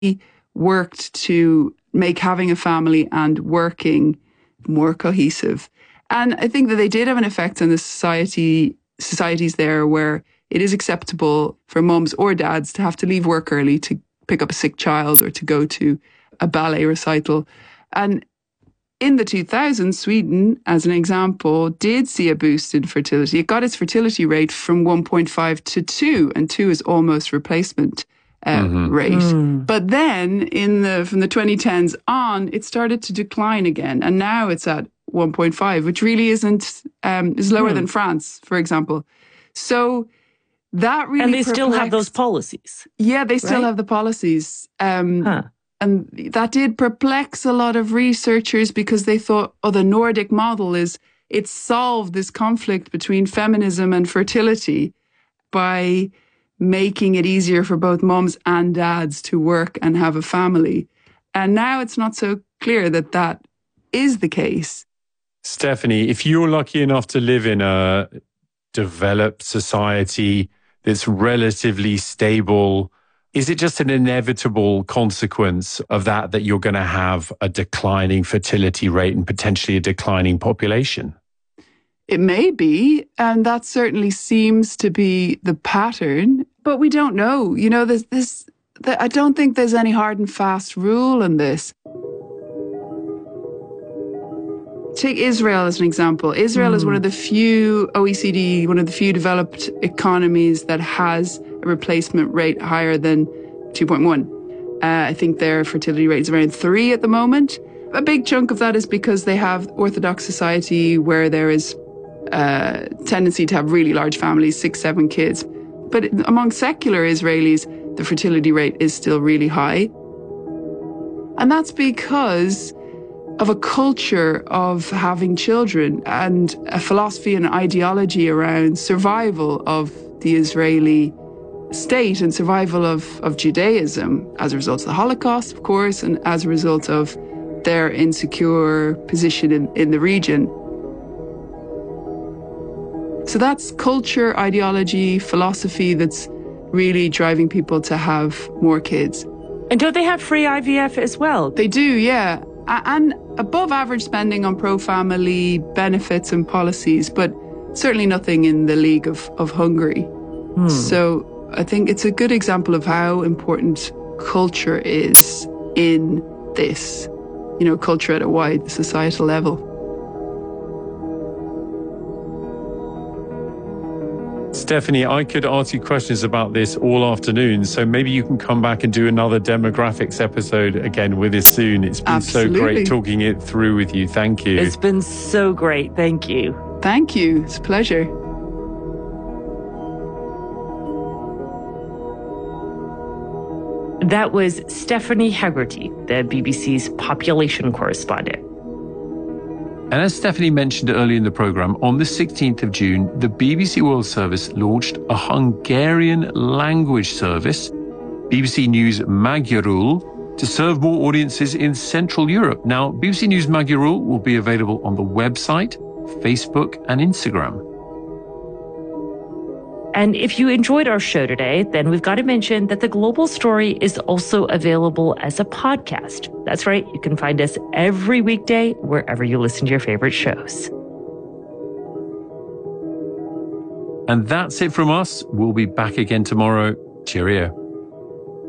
worked to make having a family and working more cohesive. And I think that they did have an effect on the societies there, where it is acceptable for mums or dads to have to leave work early to pick up a sick child or to go to a ballet recital. And in the 2000s, Sweden, as an example, did see a boost in fertility. It got its fertility rate from 1.5 to 2, and 2 is almost replacement rate. But then from the 2010s on, it started to decline again. And now it's at 1.5, which really is lower than France, for example. So that really And they still have those policies. Yeah, they still have the policies. And that did perplex a lot of researchers, because they thought, the Nordic model it solved this conflict between feminism and fertility by making it easier for both moms and dads to work and have a family. And now it's not so clear that that is the case. Stephanie, if you're lucky enough to live in a developed society that's relatively stable, is it just an inevitable consequence of that you're going to have a declining fertility rate and potentially a declining population? It may be, and that certainly seems to be the pattern, but we don't know. I don't think there's any hard and fast rule on this. Take Israel as an example. Israel is one of the few OECD, one of the few developed economies that has a replacement rate higher than 2.1. I think their fertility rate is around 3 at the moment. A big chunk of that is because they have Orthodox society, where there is a tendency to have really large families, 6, 7 kids. But among secular Israelis, the fertility rate is still really high. And that's because of a culture of having children and a philosophy and ideology around survival of the Israeli state and survival of Judaism as a result of the Holocaust, of course, and as a result of their insecure position in the region. So that's culture, ideology, philosophy that's really driving people to have more kids. And don't they have free IVF as well? They do, yeah. And above average spending on pro-family benefits and policies, but certainly nothing in the league of Hungary. So I think it's a good example of how important culture is in this, culture at a wide societal level. Stephanie, I could ask you questions about this all afternoon, so maybe you can come back and do another demographics episode again with us soon. It's been so great talking it through with you. Thank you. It's been so great. Thank you. Thank you. It's a pleasure. That was Stephanie Hegarty, the BBC's population correspondent. And as Stephanie mentioned earlier in the programme, on the 16th of June, the BBC World Service launched a Hungarian language service, BBC News Magyarul, to serve more audiences in Central Europe. Now, BBC News Magyarul will be available on the website, Facebook and Instagram. And if you enjoyed our show today, then we've got to mention that The Global Story is also available as a podcast. That's right. You can find us every weekday wherever you listen to your favorite shows. And that's it from us. We'll be back again tomorrow. Cheerio.